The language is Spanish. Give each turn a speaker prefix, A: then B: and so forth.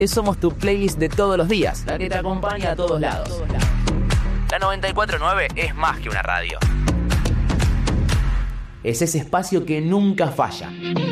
A: Somos tu playlist de todos los días, la que te acompaña a todos lados. La 94.9 es más que una radio. Es ese espacio que nunca falla.